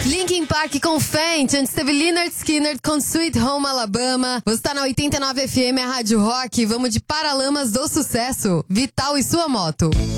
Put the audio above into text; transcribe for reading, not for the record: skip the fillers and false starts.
Linkin Park com Faint, antes teve Lynyrd Skynyrd com Sweet Home Alabama. Você tá na 89 FM, a Rádio Rock. Vamos de Paralamas do Sucesso, Vital e sua moto.